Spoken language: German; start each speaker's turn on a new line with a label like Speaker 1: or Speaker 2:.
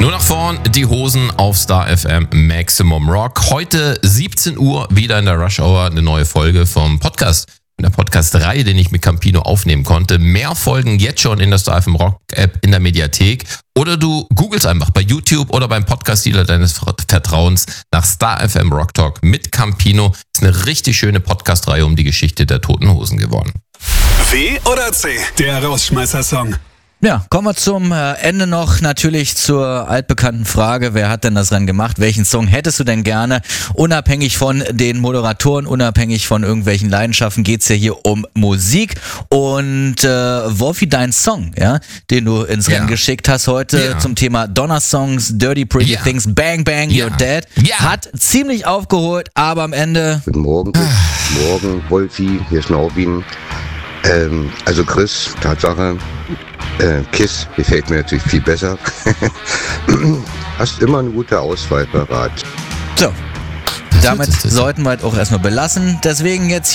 Speaker 1: Nur nach vorn, die Hosen auf Star FM Maximum Rock. Heute 17 Uhr wieder in der Rush Hour eine neue Folge vom Podcast. In der Podcast-Reihe, den ich mit Campino aufnehmen konnte. Mehr Folgen jetzt schon in der Star FM Rock App in der Mediathek. Oder du googelst einfach bei YouTube oder beim Podcast-Dealer deines Vertrauens nach Star FM Rock Talk mit Campino. Ist eine richtig schöne Podcast-Reihe um die Geschichte der Toten Hosen geworden.
Speaker 2: W oder C, der Rausschmeißer-Song?
Speaker 3: Ja, kommen wir zum Ende noch natürlich zur altbekannten Frage, wer hat denn das Rennen gemacht? Welchen Song hättest du denn gerne? Unabhängig von den Moderatoren, unabhängig von irgendwelchen Leidenschaften geht's ja hier um Musik. Und Wolfi, dein Song, ja, den du ins Rennen geschickt hast heute zum Thema Donner-Songs, Dirty Pretty Things, Bang Bang, You're Dead, hat ziemlich aufgeholt, aber am Ende...
Speaker 4: Guten Morgen, morgen Wolfi, hier ist Norbin. Also Chris, Tatsache, Kiss gefällt mir natürlich viel besser. Hast immer eine gute Auswahl parat.
Speaker 3: So, damit sollten wir halt auch erstmal belassen. Deswegen jetzt hier